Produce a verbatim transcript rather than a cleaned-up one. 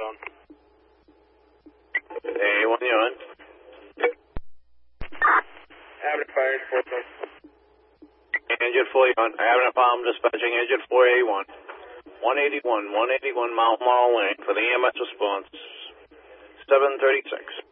on. Hey, one you're on. Avenue Fire Enforcement. Engine fully on. Avenue Palm dispatching engine four eighty-one. one eighty-one, one eighty-one Mount Mall Lane for the E M S response. seven thirty-six.